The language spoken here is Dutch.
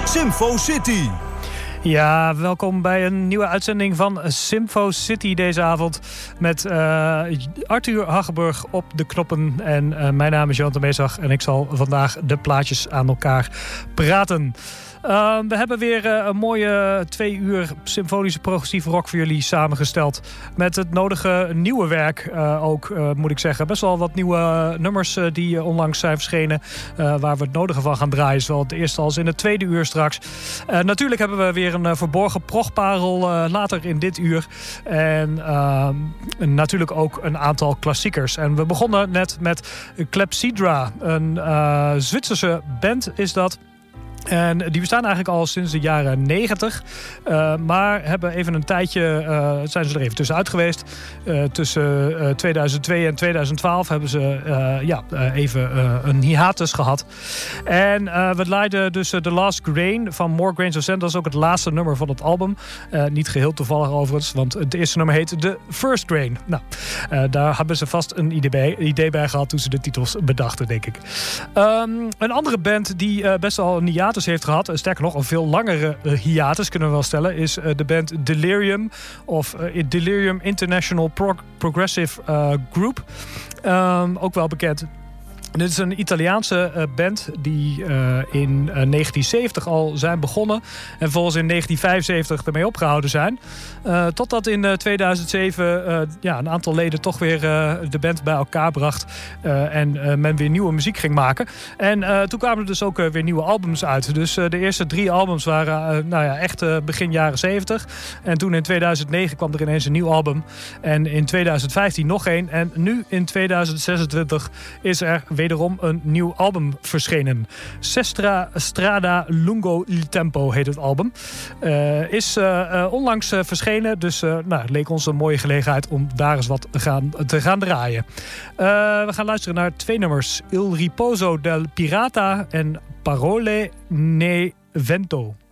Symfo City. Ja, welkom bij een nieuwe uitzending van Symfo City deze avond. Met Arthur Hageburg op de knoppen. En mijn naam is Johan Meezag en ik zal vandaag de plaatjes aan elkaar praten. We hebben weer een mooie 2 uur symfonische progressieve rock voor jullie samengesteld. Met het nodige nieuwe werk ook, moet ik zeggen. Best wel wat nieuwe nummers die onlangs zijn verschenen. Waar we het nodige van gaan draaien. Zowel het eerste als in het tweede uur straks. Natuurlijk hebben we weer een verborgen progparel later in dit uur. En natuurlijk ook een aantal klassiekers. En we begonnen net met Clepsydra. Een Zwitserse band is dat. En die bestaan eigenlijk al sinds de jaren 90. Maar hebben even een tijdje, zijn ze er even tussenuit geweest. Tussen 2002 en 2012 hebben ze even een hiatus gehad. En we leiden dus The Last Grain van More Grains of Sand. Dat is ook het laatste nummer van het album. Niet geheel toevallig overigens, want het eerste nummer heet The First Grain. Nou, daar hebben ze vast een idee bij gehad toen ze de titels bedachten, denk ik. Een andere band die best wel een hiatus heeft gehad, sterker nog een veel langere hiatus kunnen we wel stellen, is de band Delirium of Delirium International Progressive Group. Ook wel bekend. Dit is een Italiaanse band die in 1970 al zijn begonnen. En volgens in 1975 ermee opgehouden zijn. Totdat in 2007 een aantal leden toch weer de band bij elkaar bracht. En men weer nieuwe muziek ging maken. En toen kwamen er dus ook weer nieuwe albums uit. Dus de eerste 3 albums waren echt begin jaren 70. En toen in 2009 kwam er ineens een nieuw album. En in 2015 nog één. En nu in 2026 is er wederom een nieuw album verschenen. Sestra Strada Lungo il Tempo heet het album. Is onlangs verschenen, dus het leek ons een mooie gelegenheid om daar eens wat te gaan draaien. We gaan luisteren naar 2 nummers. Il Riposo del Pirata en Parole ne Vento.